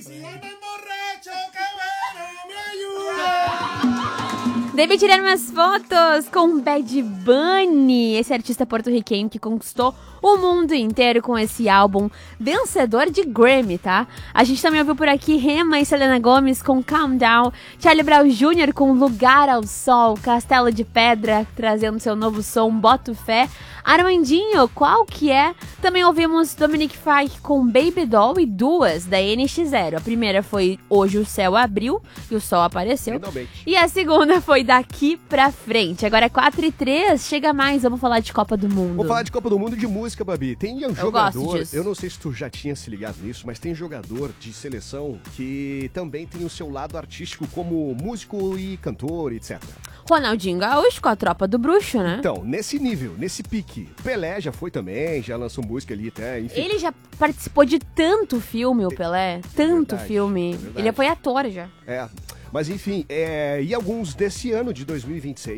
Deve tirar umas fotos com Bad Bunny, esse artista porto-riquenho que conquistou o mundo inteiro com esse álbum vencedor de Grammy, tá? A gente também ouviu por aqui Rema e Selena Gomez com Calm Down, Charlie Brown Jr. com Lugar ao Sol, Castelo de Pedra trazendo seu novo som Boto Fé, Armandinho, Qual Que É? Também ouvimos Dominic Fike com Baby Doll e duas da NX0. A primeira foi Hoje o Céu Abriu e o Sol Apareceu. Finalmente. E a segunda foi Daqui Pra Frente. Agora é 4h03, chega mais, vamos falar de Copa do Mundo. Vamos falar de Copa do Mundo de música, Babi. Tem um jogador, gosto disso. eu não sei se tu já tinha se ligado nisso, mas tem jogador de seleção que também tem o seu lado artístico como músico e cantor, etc. Ronaldinho Gaúcho com a Tropa do Bruxo, né? Então, nesse nível, nesse pique, Pelé já foi também, já lançou música ali até, enfim. Ele já participou de tanto filme, o Pelé. Tanto verdade, filme. verdade. Ele foi ator já. Mas enfim, e alguns desse ano de 2026